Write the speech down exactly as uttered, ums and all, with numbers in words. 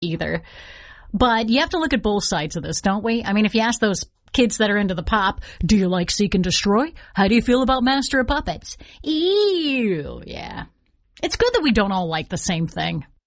either. But you have to look at both sides of this, don't we? I mean, if you ask those kids that are into the pop, do you like Seek and Destroy? How do you feel about Master of Puppets? Ew, yeah. It's good that we don't all like the same thing.